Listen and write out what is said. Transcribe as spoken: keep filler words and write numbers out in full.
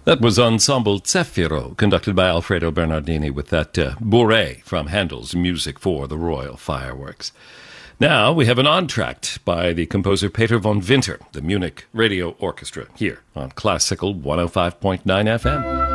That was Ensemble Zeffiro, conducted by Alfredo Bernardini with that uh, bourrée from Handel's Music for the Royal Fireworks. Now we have an entr'acte by the composer Peter von Winter, the Munich Radio Orchestra, here on Classical one oh five point nine F M.